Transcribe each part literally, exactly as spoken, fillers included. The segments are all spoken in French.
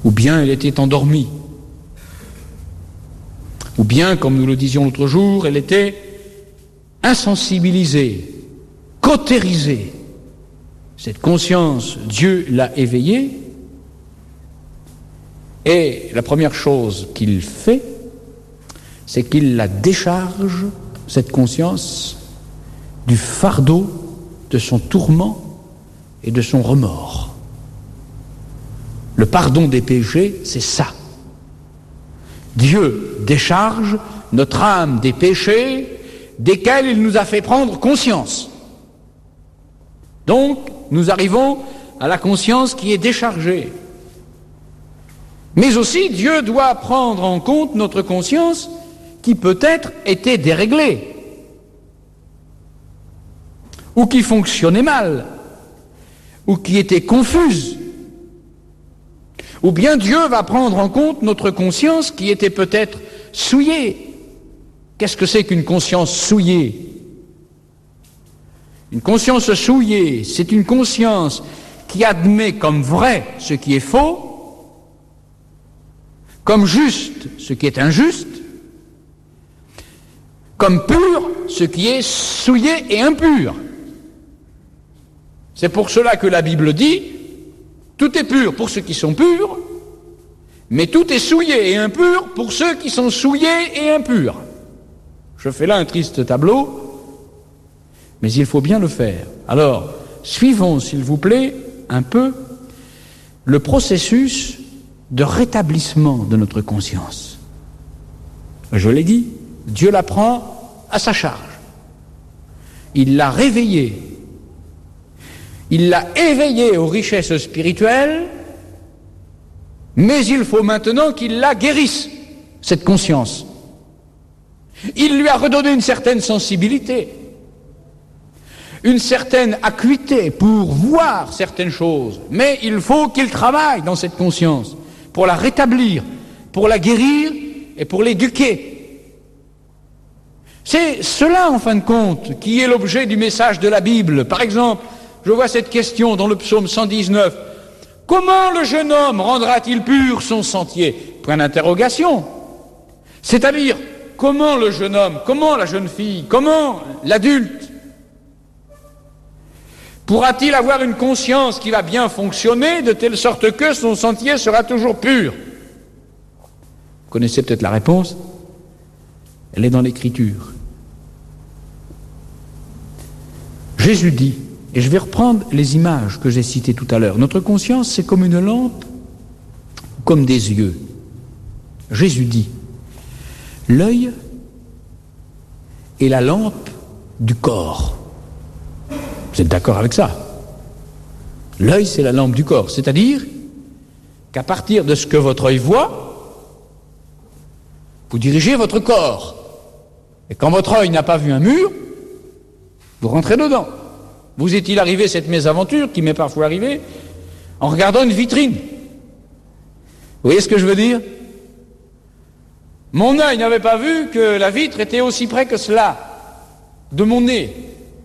ou bien elle était endormie, ou bien, comme nous le disions l'autre jour, elle était insensibilisée, cautérisée. Cette conscience, Dieu l'a éveillée, et la première chose qu'il fait, c'est qu'il la décharge, cette conscience, du fardeau de son tourment et de son remords. Le pardon des péchés, c'est ça. Dieu décharge notre âme des péchés desquels il nous a fait prendre conscience. Donc, nous arrivons à la conscience qui est déchargée. Mais aussi, Dieu doit prendre en compte notre conscience qui peut-être était déréglée, ou qui fonctionnait mal, ou qui était confuse. Ou bien Dieu va prendre en compte notre conscience qui était peut-être souillée. Qu'est-ce que c'est qu'une conscience souillée ? Une conscience souillée, c'est une conscience qui admet comme vrai ce qui est faux, comme juste ce qui est injuste, comme pur ce qui est souillé et impur. C'est pour cela que la Bible dit « Tout est pur pour ceux qui sont purs, mais tout est souillé et impur pour ceux qui sont souillés et impurs. » Je fais là un triste tableau, mais il faut bien le faire. Alors, suivons, s'il vous plaît, un peu le processus de rétablissement de notre conscience. Je l'ai dit, Dieu la prend à sa charge. Il l'a réveillée. Il l'a éveillée aux richesses spirituelles, mais il faut maintenant qu'il la guérisse, cette conscience. Il lui a redonné une certaine sensibilité, une certaine acuité pour voir certaines choses, mais il faut qu'il travaille dans cette conscience pour la rétablir, pour la guérir et pour l'éduquer. C'est cela, en fin de compte, qui est l'objet du message de la Bible. Par exemple, je vois cette question dans le psaume cent dix-neuf. Comment le jeune homme rendra-t-il pur son sentier ? Point d'interrogation. C'est-à-dire, comment le jeune homme, comment la jeune fille, comment l'adulte pourra-t-il avoir une conscience qui va bien fonctionner de telle sorte que son sentier sera toujours pur ? Vous connaissez peut-être la réponse. Elle est dans l'Écriture. Jésus dit, et je vais reprendre les images que j'ai citées tout à l'heure, notre conscience, c'est comme une lampe, comme des yeux. Jésus dit, l'œil est la lampe du corps. Vous êtes d'accord avec ça ? L'œil, c'est la lampe du corps, c'est-à-dire qu'à partir de ce que votre œil voit, vous dirigez votre corps. Et quand votre œil n'a pas vu un mur, vous rentrez dedans. Vous est-il arrivé cette mésaventure, qui m'est parfois arrivée, en regardant une vitrine ? Vous voyez ce que je veux dire ? Mon œil n'avait pas vu que la vitre était aussi près que cela, de mon nez.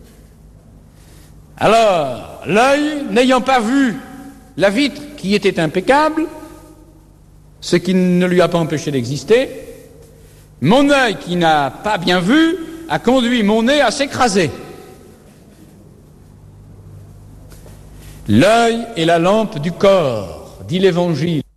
Alors, l'œil, n'ayant pas vu la vitre qui était impeccable, ce qui ne lui a pas empêché d'exister, mon œil qui n'a pas bien vu a conduit mon nez à s'écraser. L'œil est la lampe du corps, dit l'Évangile.